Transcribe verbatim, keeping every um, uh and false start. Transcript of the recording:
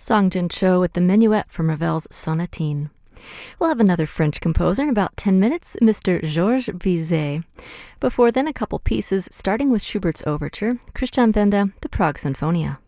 Song Jin Cho with the Minuet from Ravel's Sonatine. We'll have another French composer in about ten minutes, Mister Georges Bizet. Before then, a couple pieces, starting with Schubert's Overture, Christian Wende, the Prague Sinfonia.